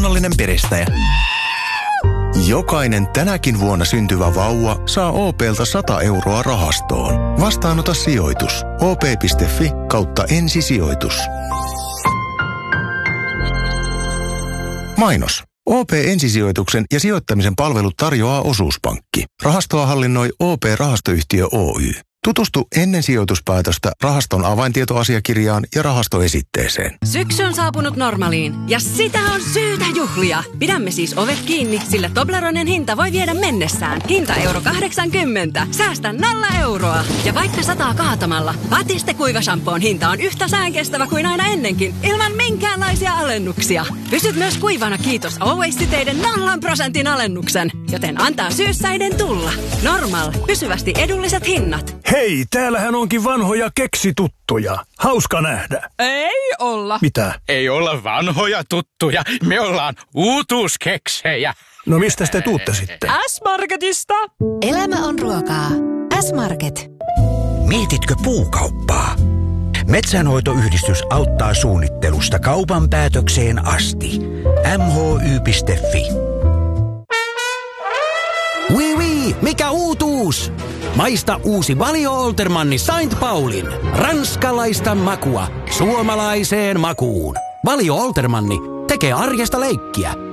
luonnollinen peristäjä. Jokainen tänäkin vuonna syntyvä vauva saa OP:lta 100 euroa rahastoon. Vastaanota sijoitus. op.fi/ensisijoitus. Mainos. OP-ensisijoituksen ja sijoittamisen palvelut tarjoaa Osuuspankki. Rahastoa hallinnoi OP-rahastoyhtiö Oy. Tutustu ennen sijoituspäätöstä rahaston avaintietoasiakirjaan ja rahastoesitteeseen. Syksy on saapunut Normaliin ja sitä on syytä juhlia. Pidämme siis ovet kiinni, sillä Tobleronen hinta voi viedä mennessään. Hinta €80. Säästä 0 euroa. Ja vaikka sataa kaatamalla, Batiste kuivashampoon hinta on yhtä säänkestävä kuin aina ennenkin, ilman minkäänlaisia alennuksia. Pysyt myös kuivana kiitos Always-siteiden 0% alennuksen, joten antaa syyssäiden tulla. Normal. Pysyvästi edulliset hinnat. Hei, täällähän onkin vanhoja keksituttuja. Hauska nähdä. Ei olla. Mitä? Ei olla vanhoja tuttuja. Me ollaan uutuuskeksejä. No mistä te tuutte sitten? S-Marketista. Elämä on ruokaa. S-Market. Mietitkö puukauppaa? Metsänhoitoyhdistys auttaa suunnittelusta kaupan päätökseen asti. mhy.fi. Mikä uutuus? Maista uusi Valio Oltermanni Saint Paulin. Ranskalaista makua suomalaiseen makuun. Valio Oltermanni tekee arjesta leikkiä.